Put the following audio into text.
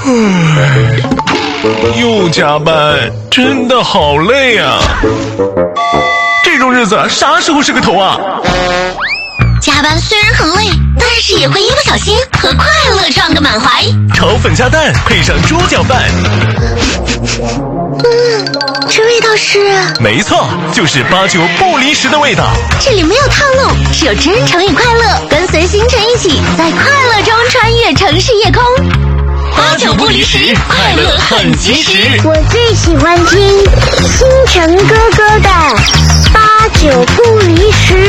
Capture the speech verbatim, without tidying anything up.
又加班，真的好累啊！这种日子啥时候是个头啊？ 加班虽然很累，但是也会一不小心和快乐撞个满怀。 炒粉加蛋配上猪脚饭， 嗯，这味道是…… 没错，就是八九不离十的味道。 这里没有套路，只有真诚与快乐，跟随星辰一起，在快乐中穿越城市夜空。 八九不离十，快乐很及时。 我最喜欢听星辰哥哥的八九不离十。